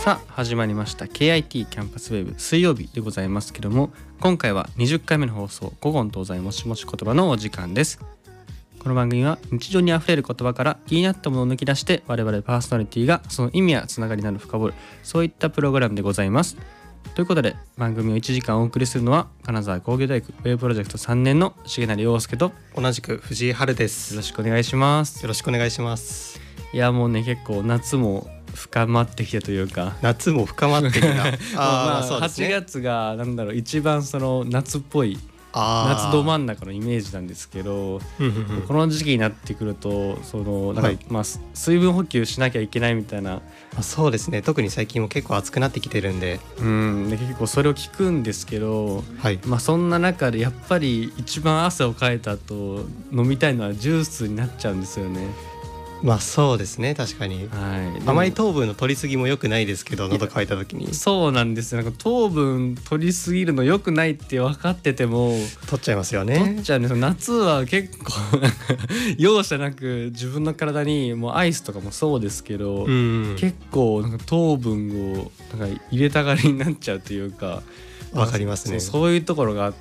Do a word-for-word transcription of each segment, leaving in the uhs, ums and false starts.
さあ始まりました ケーアイティー キャンパスウェブ水曜日でございますけども、今回はにじゅっかいめの放送、古今東西もしもし言葉のお時間です。この番組は日常にあふれる言葉から気になったものを抜き出して、我々パーソナリティがその意味やつながりなど深掘る、そういったプログラムでございます。ということで、番組をいちじかんお送りするのは金沢工業大学ウェブプロジェクトさんねんの重成陽介と、 同じく藤井春です。 よろしくお願いします。 よろしくお願いします。 いやもうね、結構夏も深まってきてというか、 夏も深まってきたあ、 まあ、 そうですね、 はちがつがなんだろう、一番その夏っぽい、 あ夏ど真ん中のイメージなんですけど、 うんうんうん、 この時期になってくるとそのなんか、 はい、 まあ、水分補給しなきゃいけないみたいな、 あ、そうですね、特に最近も結構暑くなってきてるんで、 うんで結構それを聞くんですけど、 はい、 まあ、そんな中でやっぱり一番汗をかいた後飲みたいのはジュースになっちゃうんですよね。 まあそうですね、確かに、 はい、 あまり糖分の取りすぎも良くないですけど、喉乾いた時にそうなんですよ。なんか糖分取りすぎるの良くないって分かってても取っちゃいますよね。 取っちゃうんですよ。夏は結構容赦なく自分の体にもうアイスとかもそうですけど、 うん、 結構なんか糖分をなんか入れたがりになっちゃうというか、 わかりますね。 そう、そういうところがあって、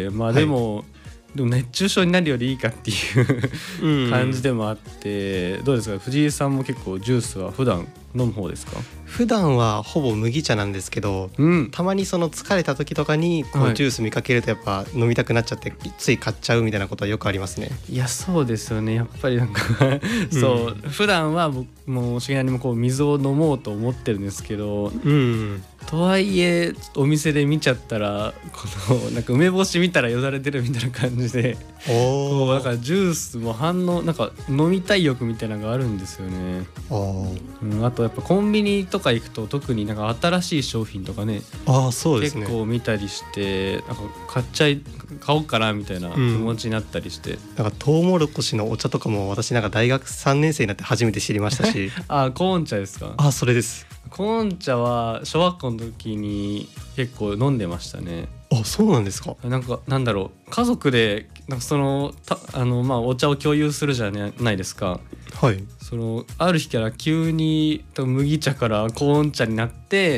まあでも、はい、でも熱中症になるよりいいかっていう感じでもあって、どうですか、藤井さんも結構ジュースは普段飲む方ですか？ 普段はほぼ麦茶なんですけど、うん、たまにその疲れた時とかにこうジュース見かけるとやっぱ飲みたくなっちゃって、はい、つい買っちゃうみたいなことはよくありますね。 いやそうですよね、やっぱりなんかそう、うん、普段は僕もしげなにもこう水を飲もうと思ってるんですけど、うん、とはいえお店で見ちゃったらこのなんか梅干し見たらよだれ出るみたいな感じで、おだからジュースも反応なんか飲みたい欲みたいなのがあるんですよね。 あ、 うん、あとやっぱコンビニとか行くと特になんか新しい商品とかね、 あ、そうですね、 結構見たりしてなんか買っちゃい買おうかなみたいな気持ちになったりして、うん、 なんかトウモロコシのお茶とかも私なんか大学さんねん生になって初めて知りましたしあ、コーン茶ですか？ あ、それです。 コーン茶は小学校の時に結構飲んでましたね。 あ、そうなんですか。 なんかなんだろう、家族でなんかそのたあのまあお茶を共有するじゃないですか。 はい。 そのある日から急に麦茶からコーン茶になって、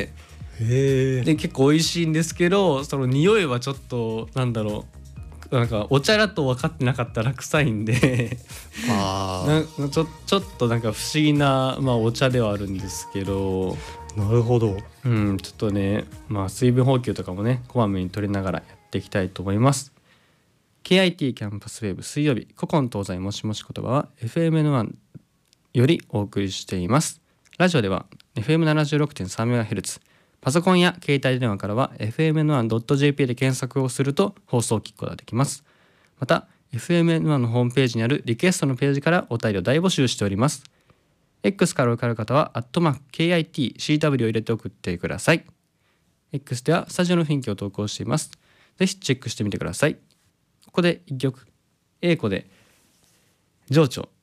へで結構美味しいんですけど、その匂いはちょっとなんだろう、なんかお茶だと分かってなかったら臭いんであなちょ、ちょっとなんか不思議な、まあ、お茶ではあるんですけど、 なるほど、 うん、ちょっとね、まあ、水分補給とかもねこまめに取りながらやっていきたいと思います。 ケーアイティー キャンパスウェブ水曜日、古今東西もしもし言葉は エフエムエヌワン よりお送りしています。ラジオでは エフエムななじゅうろくてんさんメガヘルツ、パソコンや携帯電話からは エフエムエヌワンドットジェーピー で検索をすると放送を聞くことができます。また エフエムエヌワン のホームページにあるリクエストのページからお便りを大募集しております。 X からおかる方はアットマーク ケーアイティーシーダブリュー を入れて送ってください。 X ではスタジオの雰囲気を投稿しています。ぜひチェックしてみてください。ここで一曲、英子で情緒。